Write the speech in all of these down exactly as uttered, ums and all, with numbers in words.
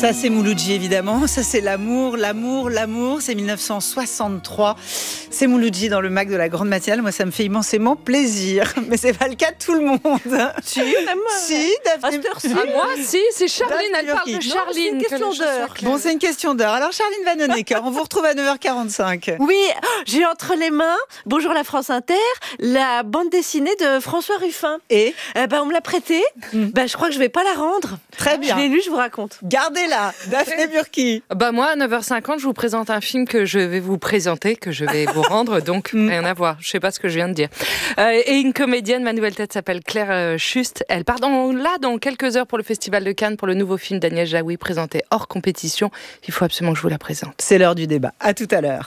Ça, c'est Mouloudji, évidemment. Ça, c'est l'amour, l'amour, l'amour. C'est mille neuf cent soixante-trois. C'est Mouloudji dans le Mac de la Grande Matinale. Moi, ça me fait immensément plaisir. Mais c'est pas le cas de tout le monde. Si, si, Daphné. Ah, moi, si, c'est Charline. Elle parle de Charline. Non, c'est une question d'heure. Bon, c'est une question d'heure. Alors, Charline Vanhoenacker, on vous retrouve à neuf heures quarante-cinq. Oui, j'ai entre les mains, bonjour la France Inter, la bande dessinée de François Ruffin. Et eh ben, on me l'a prêtée. Mm. Ben, je crois que je vais pas la rendre. Très bien. Je l'ai lu, je vous raconte. Gardez-la, Daphné Burki. Bah moi, à neuf heures cinquante, je vous présente un film que je vais vous présenter, que je vais vous rendre, donc rien à voir. Je sais pas ce que je viens de dire. Euh, et une comédienne, ma nouvelle tête s'appelle Claire euh, Schust. Elle part dans, là dans quelques heures pour le Festival de Cannes pour le nouveau film d'Agnès Jaoui présenté hors compétition. Il faut absolument que je vous la présente. C'est l'heure du débat. À tout à l'heure.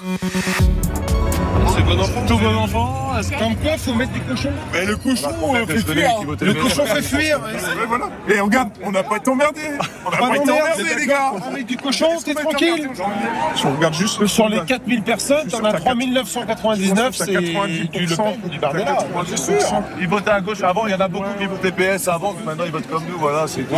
C'est bon enfant. Tout bon enfant. Comme quoi, faut mettre des cochons. Mais le cochon euh, fait fuir. Le cochon fait fuir. Ouais, voilà. Et regarde, on n'a pas été emmerdés. On n'a Ah pas été non, emmerdés, merde, les gars. Avec du cochon, t'es tranquille. Si on regarde juste Sur les quatre mille personnes, t'en as trois mille neuf cent quatre-vingt-dix-neuf, c'est du Le Pen, du Bardella. C'est sûr. Ils votaient à gauche avant, il y en a beaucoup qui votaient P S avant, maintenant ils votent comme nous, voilà, c'est tout.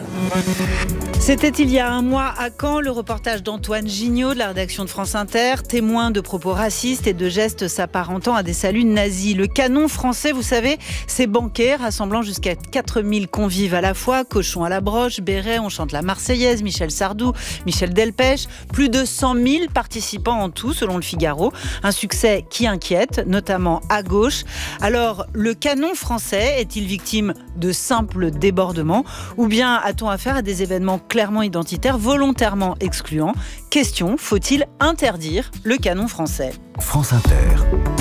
C'était il y a un mois à Caen, le reportage d'Antoine Gignot de la rédaction de France Inter, témoin de propos racistes et de gestes s'apparentant à des saluts nazis. Le canon français, vous savez, c'est banquet, rassemblant jusqu'à quatre mille convives à la fois, cochon à la broche, béret, on chante la Marseillaise, Michel Sardou, Michel Delpech, plus de cent mille participants en tout, selon le Figaro. Un succès qui inquiète, notamment à gauche. Alors, le canon français est-il victime de simples débordements ou bien a-t-on affaire à des événements clairement identitaires, volontairement excluants? Question, faut-il interdire le canon français? France Inter,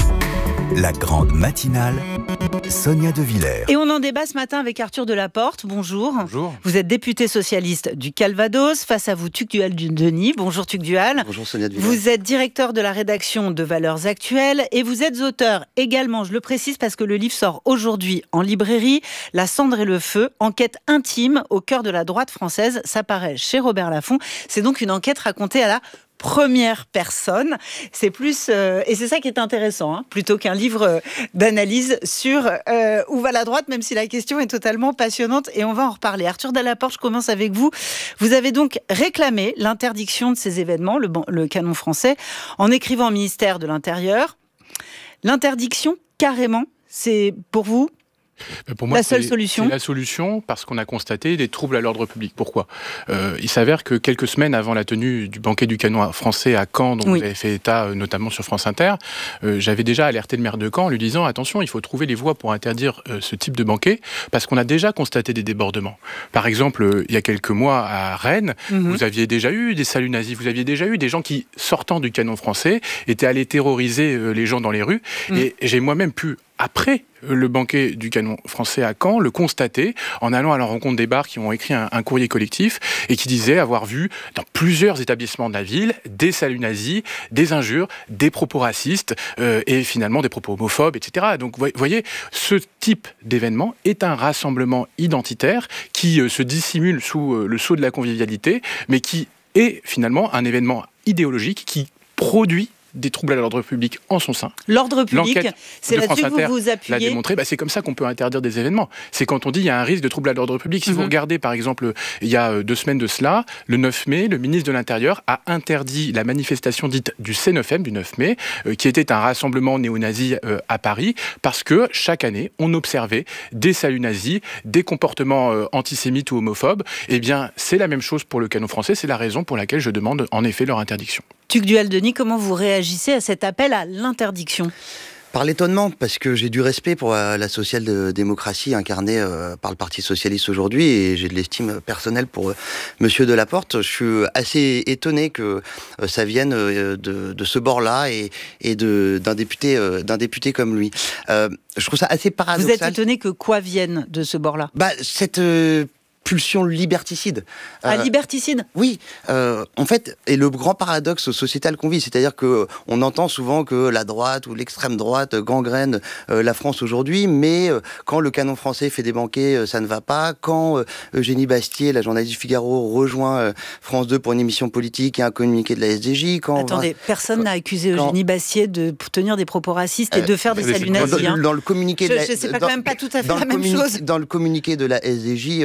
la grande matinale, Sonia De Villers. Et on en débat ce matin avec Arthur Delaporte. Bonjour. Bonjour. Vous êtes député socialiste du Calvados. Face à vous, Tugdual-Denis. Bonjour Tugdual. Bonjour Sonia De Villers. Vous êtes directeur de la rédaction de Valeurs Actuelles et vous êtes auteur également, je le précise parce que le livre sort aujourd'hui en librairie, La cendre et le feu, enquête intime au cœur de la droite française. Ça paraît chez Robert Laffont. C'est donc une enquête racontée à la première personne. C'est plus euh, et c'est ça qui est intéressant, hein, plutôt qu'un livre euh, d'analyse sur euh, où va la droite, même si la question est totalement passionnante et on va en reparler. Arthur Delaporte, je commence avec vous. Vous avez donc réclamé l'interdiction de ces événements, le, le canon français, en écrivant au ministère de l'Intérieur. L'interdiction, carrément, c'est pour vous Pour moi, la seule c'est, solution. C'est la solution parce qu'on a constaté des troubles à l'ordre public. Pourquoi ? euh, Il s'avère que quelques semaines avant la tenue du banquet du canon français à Caen, dont oui. vous avez fait état euh, notamment sur France Inter, euh, j'avais déjà alerté le maire de Caen en lui disant « Attention, il faut trouver les voies pour interdire euh, ce type de banquet parce qu'on a déjà constaté des débordements. » Par exemple, euh, il y a quelques mois à Rennes, mm-hmm. vous aviez déjà eu des saluts nazis, vous aviez déjà eu des gens qui, sortant du canon français, étaient allés terroriser euh, les gens dans les rues. Mm. Et j'ai moi-même pu après le banquet du canon français à Caen, le constater en allant à la rencontre des bars qui ont écrit un, un courrier collectif et qui disaient avoir vu dans plusieurs établissements de la ville des saluts nazis, des injures, des propos racistes euh, et finalement des propos homophobes, et cetera. Donc vous voyez, ce type d'événement est un rassemblement identitaire qui euh, se dissimule sous euh, le sceau de la convivialité, mais qui est finalement un événement idéologique qui produit des troubles à l'ordre public en son sein. L'ordre public, L'enquête c'est là-dessus que vous vous appuyez. l'a démontré, bah c'est comme ça qu'on peut interdire des événements. C'est quand on dit qu'il y a un risque de trouble à l'ordre public. Si mm-hmm. vous regardez, par exemple, il y a deux semaines de cela, le neuf mai, le ministre de l'Intérieur a interdit la manifestation dite du C neuf M, du neuf mai, euh, qui était un rassemblement néo-nazi euh, à Paris, parce que chaque année, on observait des saluts nazis, des comportements euh, antisémites ou homophobes. Eh bien, c'est la même chose pour le canon français. C'est la raison pour laquelle je demande en effet leur interdiction. Tugdual-Denis, comment vous réagissez à cet appel à l'interdiction ? Par l'étonnement, parce que j'ai du respect pour euh, la social-démocratie incarnée euh, par le Parti Socialiste aujourd'hui, et j'ai de l'estime personnelle pour euh, Monsieur Delaporte. Je suis assez étonné que euh, ça vienne euh, de, de ce bord-là et, et de, d'un, député, euh, d'un député comme lui. Euh, je trouve ça assez paradoxal. Vous êtes étonné que quoi vienne de ce bord-là ? Bah, cette... Euh, pulsion liberticide. Ah, euh, liberticide ? Oui. Euh, en fait, et le grand paradoxe sociétal qu'on vit, c'est-à-dire que on entend souvent que la droite ou l'extrême droite gangrène euh, la France aujourd'hui, mais euh, quand le canon français fait des banquets, euh, ça ne va pas. Quand euh, Eugénie Bastier, la journaliste du Figaro, rejoint euh, France deux pour une émission politique et un communiqué de la S D J. Quand Attendez, va... personne n'a accusé quand... Eugénie Bastier de tenir des propos racistes et euh, de faire des saluts nazis. Dans, dans le communiqué je, de la... je sais pas dans, quand même pas tout à fait la même chose. Dans le communiqué de la S D J, de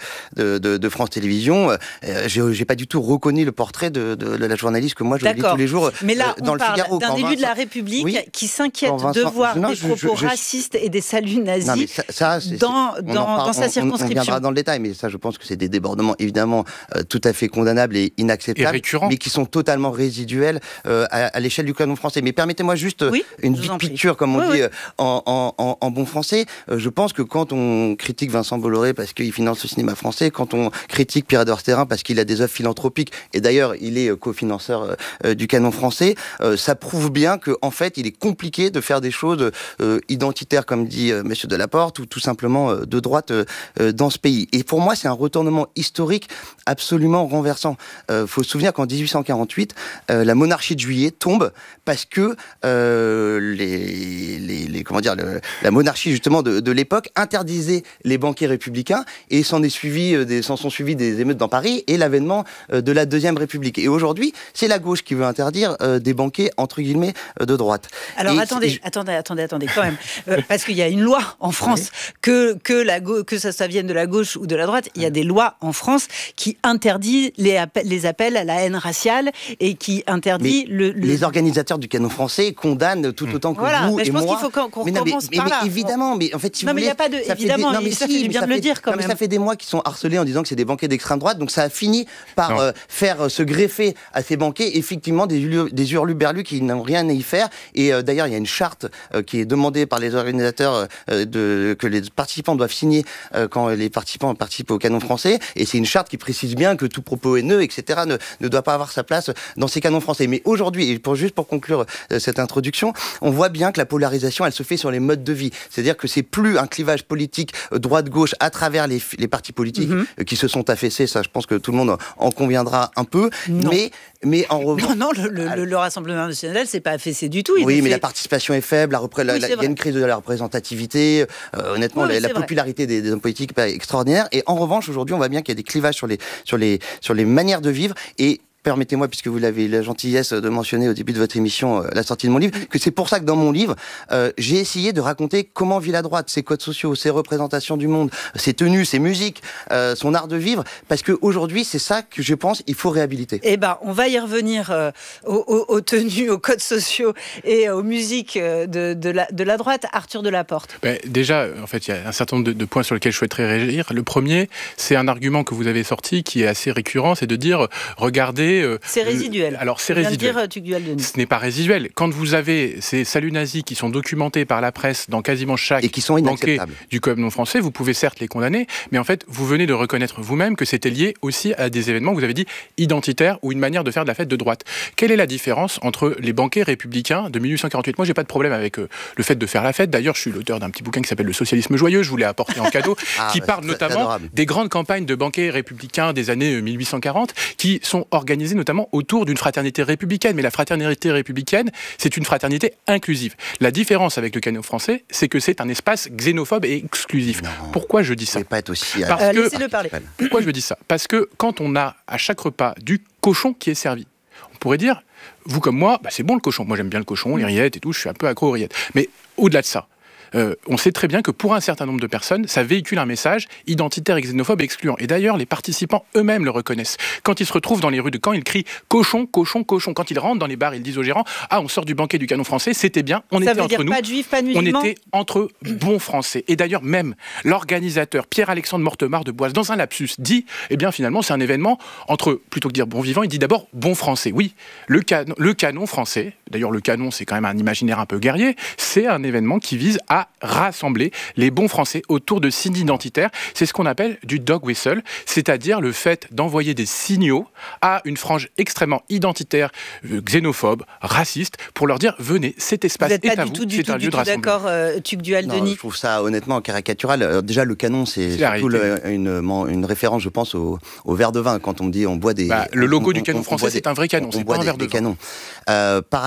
de, de, de France Télévisions, euh, j'ai, j'ai pas du tout reconnu le portrait de, de, de la journaliste que moi je lis tous les jours. Mais là, euh, dans on le parle Figaro, d'un élu Vincent... de la République oui, qui s'inquiète Vincent... de voir non, des je, propos je, je... racistes et des saluts nazis non, ça, ça, c'est, dans, c'est... dans, parle, dans sa on, circonscription. On viendra dans le détail, mais ça, je pense que c'est des débordements évidemment euh, tout à fait condamnables et inacceptables, et récurrents, mais qui sont totalement résiduels euh, à, à l'échelle du canon français. Mais permettez-moi juste oui, une petite picture, comme on oui, dit oui. euh, en, en, en, en bon français. Euh, je pense que quand on critique Vincent Bolloré parce qu'il finance le cinéma français, quand on critique Pierre Edouard Terrain parce qu'il a des œuvres philanthropiques, et d'ailleurs il est euh, cofinanceur euh, du canon français, euh, ça prouve bien qu'en en fait il est compliqué de faire des choses euh, identitaires, comme dit euh, Monsieur Delaporte, ou tout simplement euh, de droite euh, euh, dans ce pays. Et pour moi, c'est un retournement historique absolument renversant. Il euh, faut se souvenir qu'en dix-huit cent quarante-huit, euh, la monarchie de Juillet tombe parce que euh, les, les, les comment dire, le, la monarchie justement de, de l'époque interdisait les banquets républicains, et s'en est suivi, euh, des, s'en sont suivis des émeutes dans Paris et l'avènement euh, de la Deuxième République. Et aujourd'hui, c'est la gauche qui veut interdire euh, des banquets entre guillemets euh, de droite. Alors et attendez, je... attendez, attendez, attendez, quand même, euh, parce qu'il y a une loi en France, oui. que que la go- que ça, ça vienne de la gauche ou de la droite, il y a des lois en France qui interdit les, appels, les appels à la haine raciale et qui interdit le, le... Les organisateurs du canon français condamnent tout autant que voilà, vous mais je et pense moi. qu'il faut qu'on, qu'on mais non, commence mais, par mais, là. Mais évidemment, mais en fait, si non, vous mais il voulez, n'y a pas de, ça évidemment, fait des, non, mais ça si, fait du bien de fait, le dire quand non, même. Mais ça fait des mois qu'ils sont harcelés en disant que c'est des banquets d'extrême droite, donc ça a fini par euh, faire euh, se greffer à ces banquets effectivement des, des hurluberlus qui n'ont rien à y faire. Et euh, d'ailleurs, il y a une charte euh, qui est demandée par les organisateurs euh, de, que les participants doivent signer euh, quand les participants participent au canon français. Et c'est une charte qui précise bien que tout propos haineux, et cetera, ne, ne doit pas avoir sa place dans ces canons français. Mais aujourd'hui, et pour, juste pour conclure euh, cette introduction, on voit bien que la polarisation, elle se fait sur les modes de vie. C'est-à-dire que c'est plus un clivage politique euh, droite-gauche à travers les, les partis politiques mm-hmm. euh, qui se sont affaissés. Ça, je pense que tout le monde en conviendra un peu. Non. Mais, mais en revanche... Non, non, le, le, le, le Rassemblement national, c'est pas affaissé du tout. Il oui, mais fait... la participation est faible. La repré... oui, il y a une crise de la représentativité. Euh, honnêtement, oui, la, la popularité des, des hommes politiques n'est pas extraordinaire. Et en revanche, aujourd'hui, on voit bien qu'il y a des clivages sur les, sur les, sur les manières de vivre. Et permettez-moi, puisque vous l'avez la gentillesse de mentionner au début de votre émission, euh, la sortie de mon livre, que c'est pour ça que dans mon livre, euh, j'ai essayé de raconter comment vit la droite, ses codes sociaux, ses représentations du monde, ses tenues, ses musiques, euh, son art de vivre, parce qu'aujourd'hui, c'est ça que je pense il faut réhabiliter. Eh ben, on va y revenir euh, aux, aux, aux tenues, aux codes sociaux et aux musiques de, de, la, de la droite. Arthur Delaporte. Ben, déjà, en fait, il y a un certain nombre de, de points sur lesquels je souhaiterais réagir. Le premier, c'est un argument que vous avez sorti qui est assez récurrent, c'est de dire, regardez... Euh, c'est résiduel. Euh, alors, c'est résiduel. Dire, Tugdual Denis. Ce n'est pas résiduel. Quand vous avez ces saluts nazis qui sont documentés par la presse dans quasiment chaque et qui sont banquet du canon français, vous pouvez certes les condamner, mais en fait, vous venez de reconnaître vous-même que c'était lié aussi à des événements, vous avez dit, identitaires ou une manière de faire de la fête de droite. Quelle est la différence entre les banquets républicains de dix-huit cent quarante-huit ? Moi, j'ai pas de problème avec euh, le fait de faire la fête. D'ailleurs, je suis l'auteur d'un petit bouquin qui s'appelle Le socialisme joyeux, je vous l'ai apporté en cadeau, ah, qui bah, parle notamment adorable. Des grandes campagnes de banquets républicains des années mille huit cent quarante, qui sont organisées notamment autour d'une fraternité républicaine. Mais la fraternité républicaine, c'est une fraternité inclusive. La différence avec le canon français, c'est que c'est un espace xénophobe et exclusif. Non, pourquoi je dis ça ? Pas être aussi... Parce euh, que... Laissez-le parler. Pourquoi je dis ça ? Parce que quand on a à chaque repas du cochon qui est servi, on pourrait dire, vous comme moi, bah c'est bon le cochon. Moi j'aime bien le cochon, les rillettes et tout, je suis un peu accro aux rillettes. Mais au-delà de ça, Euh, on sait très bien que pour un certain nombre de personnes, ça véhicule un message identitaire et xénophobe et excluant. Et d'ailleurs, les participants eux-mêmes le reconnaissent. Quand ils se retrouvent dans les rues de Caen, ils crient « cochon, cochon, cochon ». Quand ils rentrent dans les bars, ils disent aux gérants « ah, on sort du banquet du canon français, c'était bien, on ça était entre dire nous, pas de juifs, pas de on musulmans. était entre bons Français ». Et d'ailleurs, même l'organisateur Pierre-Alexandre Mortemart de Boise, dans un lapsus, dit « eh bien, finalement, c'est un événement entre, plutôt que dire bon vivant, il dit d'abord bon Français ». Oui, le canon, le canon français, d'ailleurs le canon, c'est quand même un imaginaire un peu guerrier, c'est un événement qui vise à rassembler les bons Français autour de signes identitaires. C'est ce qu'on appelle du dog whistle, c'est-à-dire le fait d'envoyer des signaux à une frange extrêmement identitaire, xénophobe, raciste, pour leur dire venez, cet espace est à vous, tout, c'est un lieu de rassemblement. D'accord, euh, Tugdual Denis. Je trouve ça honnêtement caricatural. Alors, déjà, le canon, c'est, c'est surtout le, une, une référence, je pense, au, au verre de vin. Quand on me dit on boit des... Bah, le logo on, du canon on, français, on c'est des, un vrai canon, on, c'est on pas un des, verre de des vin. canons. Euh, par ailleurs,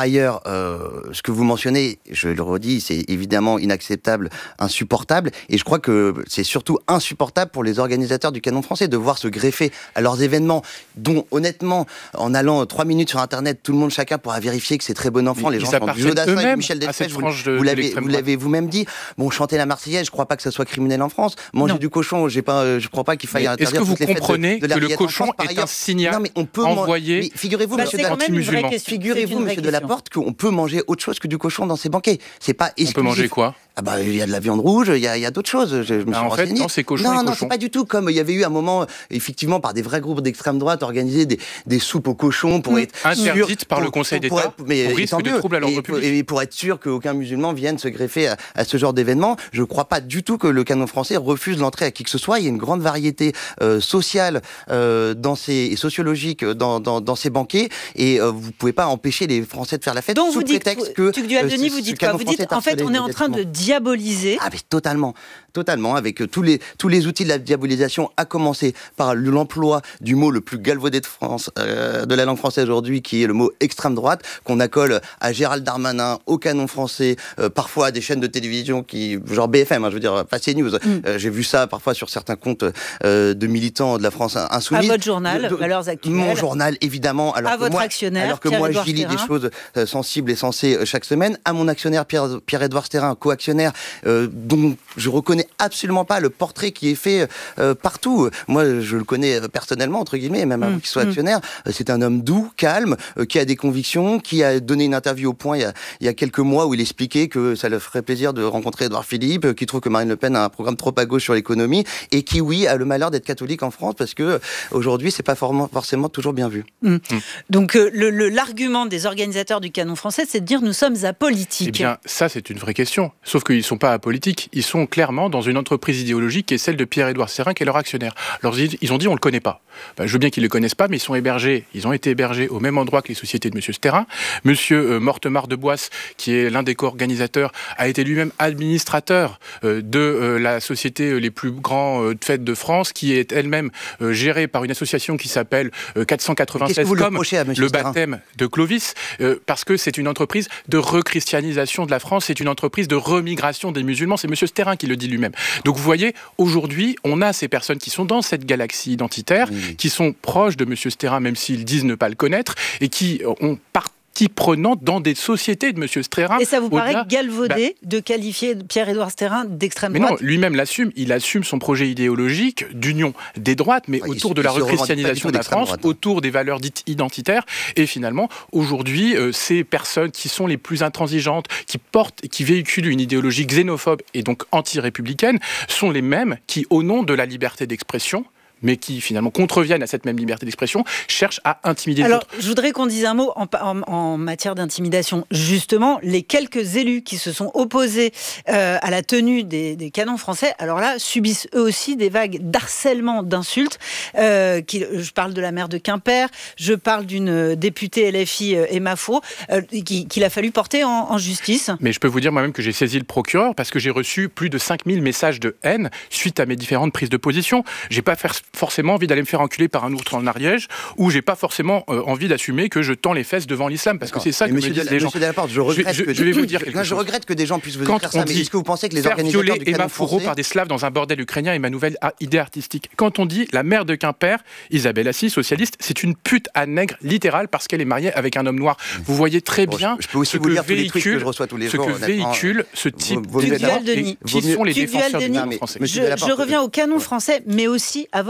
ailleurs, euh, ce que vous mentionnez, je le redis, c'est évidemment inacceptable, insupportable, et je crois que c'est surtout insupportable pour les organisateurs du Canon français de voir se greffer à leurs événements, dont honnêtement, en allant trois minutes sur Internet, tout le monde, chacun pourra vérifier que c'est très bon enfant, mais les gens sont du Jodassin et Michel Delpech, vous, de, vous, de l'avez, vous l'avez vous-même dit, bon, chanter la Marseillaise, je crois pas que ça soit criminel en France, manger non. du cochon, j'ai pas, je crois pas qu'il faille mais interdire toutes les fêtes de, de la Est-ce que vous comprenez que le cochon est un signal non, mais on peut envoyé man... figurez-vous, bah, monsieur, Delaporte, figurez-vous, monsieur Delaporte, qu'on peut manger autre chose que du cochon dans ces banquets. C'est pas exclusif. On peut manger quoi? Ah bah, il y a de la viande rouge, il y a, il y a d'autres choses. Je, je me ah, suis en renseigné. fait, non, c'est cochon. Non, et non, cochon. c'est pas du tout comme il y avait eu à un moment, effectivement, par des vrais groupes d'extrême droite, organiser des, des soupes aux cochons pour mmh. être interdites sûr, par pour, le Conseil pour, d'État, pour, mais, au risque de troubles à l'ordre public. Et pour être sûr qu'aucun musulman vienne se greffer à, à ce genre d'événement, je crois pas du tout que le Canon français refuse l'entrée à qui que ce soit. Il y a une grande variété euh, sociale euh, dans ces, et sociologique dans, dans, dans ces banquets, et euh, vous pouvez pas empêcher les Français de faire la fête. Donc sous vous dites, prétexte que Tugdual-Denis, euh, vous dites quoi? Vous dites, en fait, on est en train de diaboliser. Ah, mais totalement, totalement, avec tous les, tous les outils de la diabolisation, à commencer par l'emploi du mot le plus galvaudé de France, euh, de la langue française aujourd'hui, qui est le mot extrême droite, qu'on accole à Gérald Darmanin, au Canon français, euh, parfois à des chaînes de télévision qui, genre B F M, hein, je veux dire, pas CNews. Mm. Euh, j'ai vu ça parfois sur certains comptes euh, de militants de la France insoumise. À votre journal, de, de, Valeurs Actuelles. Mon journal, évidemment. Alors à que votre moi, actionnaire, alors que moi, je lis des choses euh, sensibles et sensées euh, chaque semaine. À mon actionnaire Pierre, Pierre-Édouard Stérin, co-actionnaire, euh, dont je reconnais absolument pas le portrait qui est fait euh, partout. Moi, je le connais personnellement, entre guillemets, même avant mmh, qu'il soit actionnaire. Mmh. C'est un homme doux, calme, euh, qui a des convictions, qui a donné une interview au Point il y a, il y a quelques mois où il expliquait que ça leur ferait plaisir de rencontrer Édouard Philippe, euh, qui trouve que Marine Le Pen a un programme trop à gauche sur l'économie, et qui, oui, a le malheur d'être catholique en France, parce que euh, aujourd'hui, c'est pas forcément toujours bien vu. Mmh. Mmh. Donc, euh, le, le, l'argument des organisateurs du Canon français, c'est de dire nous sommes apolitiques. Eh bien, ça, c'est une vraie question. Sauf qu'ils ne sont pas apolitiques. Ils sont clairement dans une entreprise idéologique qui est celle de Pierre-Édouard Stérin, qui est leur actionnaire. Alors, ils ont dit, on ne le connaît pas. Ben, je veux bien qu'ils ne le connaissent pas, mais ils sont hébergés, ils ont été hébergés au même endroit que les sociétés de M. Stérin. M. Euh, Mortemart de Boisse, qui est l'un des co-organisateurs, a été lui-même administrateur euh, de euh, la société les plus grandes euh, fêtes de France, qui est elle-même euh, gérée par une association qui s'appelle euh, quatre cent quatre-vingt-seize, comme le baptême de Clovis, euh, parce que c'est une entreprise de rechristianisation de la France, c'est une entreprise de remigration des musulmans, c'est M. Stérin qui le dit lui-même. Donc vous voyez, aujourd'hui, on a ces personnes qui sont dans cette galaxie identitaire, oui. qui sont proches de M. Stérin, même s'ils disent ne pas le connaître, et qui ont parti prenante dans des sociétés de M. Stérin. Et ça vous paraît galvaudé bah, de qualifier Pierre-Édouard Stérin d'extrême droite? Mais non, lui-même l'assume. Il assume son projet idéologique d'union des droites, mais ouais, autour de la rechristianisation de la France, droite, hein. autour des valeurs dites identitaires. Et finalement, aujourd'hui, euh, ces personnes qui sont les plus intransigeantes, qui portent, qui véhiculent une idéologie xénophobe et donc anti-républicaine, sont les mêmes qui, au nom de la liberté d'expression, mais qui finalement contreviennent à cette même liberté d'expression, cherchent à intimider Alors, les autres. Je voudrais qu'on dise un mot en, en, en matière d'intimidation. Justement, les quelques élus qui se sont opposés euh, à la tenue des, des canons français, alors là, subissent eux aussi des vagues d'harcèlement, d'insultes. Euh, qui, je parle de la maire de Quimper, je parle d'une députée L F I, euh, Emma Faux, euh, qui, qu'il a fallu porter en, en justice. Mais je peux vous dire moi-même que j'ai saisi le procureur parce que j'ai reçu plus de cinq mille messages de haine suite à mes différentes prises de position. J'ai pas fait forcément envie d'aller me faire enculer par un ours en Ariège, ou j'ai pas forcément euh, envie d'assumer que je tends les fesses devant l'islam, parce que c'est ça que me disent les gens. Monsieur Delaporte, je regrette je, que je vais vous dire quelque non, chose. Je regrette que des gens puissent vous Quand dire ça, mais est-ce que vous pensez que les organisateurs violer du Canon Emma Fourreau français... par des Slaves dans un bordel ukrainien est ma nouvelle idée artistique. Quand on dit la maire de Quimper, Isabelle Assy, socialiste, c'est une pute à nègre littérale parce qu'elle est mariée avec un homme noir. Vous voyez très bien bon, je peux aussi ce vous que lire véhicule, tous les trucs que je reçois tous les ce jours, que véhicule ce type de et qui sont les défenseurs du Canon français. Je reviens au Canon français, mais aussi à votre